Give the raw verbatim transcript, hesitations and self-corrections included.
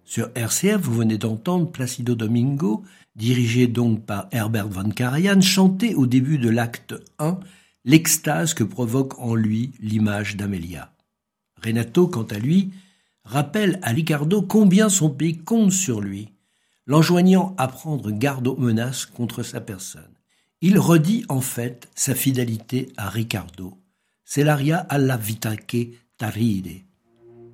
Sur R C F, vous venez d'entendre Placido Domingo, dirigé donc par Herbert von Karajan, chanter au début de l'acte un l'extase que provoque en lui l'image d'Amelia. Renato, quant à lui, rappelle à Ricardo combien son pays compte sur lui, l'enjoignant à prendre garde aux menaces contre sa personne. Il redit en fait sa fidélité à Ricardo. C'est l'aria alla vita che t'arride.